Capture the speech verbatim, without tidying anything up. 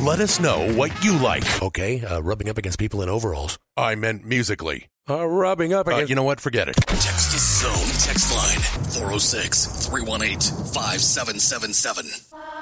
Let us know what you like. Okay, uh, rubbing up against people in overalls. I meant musically. Uh, rubbing up Uh, against... you know what? Forget it. Text the Zone text line four oh six, three one eight, five seven seven seven.